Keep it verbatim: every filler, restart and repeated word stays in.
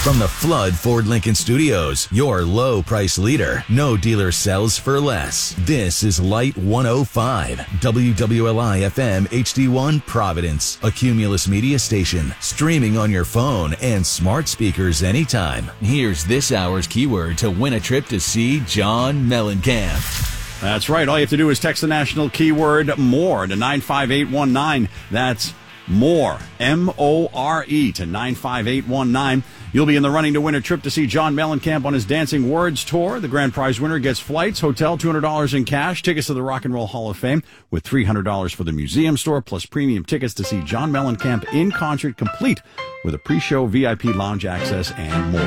From the Flood Ford Lincoln Studios, your low price leader. No dealer sells for less. This is Light one oh five, W W L I F M H D one Providence, a Cumulus media station, streaming on your phone and smart speakers anytime. Here's this hour's keyword to win a trip to see John Mellencamp. That's right. All you have to do is text the national keyword MORE to nine five eight one nine. That's MORE, M O R E, to nine five eight one nine. You'll be in the running to win a trip to see John Mellencamp on his Dancing Words tour. The grand prize winner gets flights, hotel, two hundred dollars in cash, tickets to the Rock and Roll Hall of Fame with three hundred dollars for the museum store, plus premium tickets to see John Mellencamp in concert, complete with a pre-show V I P lounge access and more.